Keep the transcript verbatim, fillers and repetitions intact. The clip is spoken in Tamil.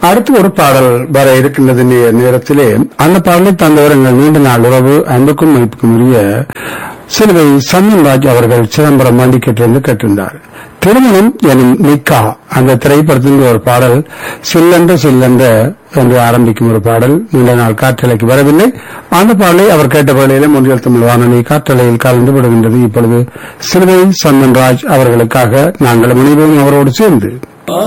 அடுத்து ஒரு பாடல் வர இருக்கின்றது நேரத்திலே அந்த பாடலை தந்தவர் எங்கள் நீண்ட நாள் உறவு அன்புக்கும் மதிப்புக்கும் உரிய சிலுவை சந்தன்ராஜ் அவர்கள் சிதம்பரம் மண்டிக்கட்டிலிருந்து கேட்டிருந்தார். திருமணம் எனும் நிக்கா அந்த திரைப்படத்தின் ஒரு பாடல் சில்லென்ற சில்லென்ற என்று ஆரம்பிக்கும் ஒரு பாடல் நீண்ட நாள் காற்றலைக்கு வரவில்லை. அந்த பாடலை அவர் கேட்ட வேளையிலே முன்னில் தமிழ் வானொலி காற்றலையில் கலந்து விடுகின்றது. இப்பொழுது சிலுவை சந்தன்ராஜ் அவர்களுக்காக நாங்கள் முனைவோம் அவரோடு சேர்ந்து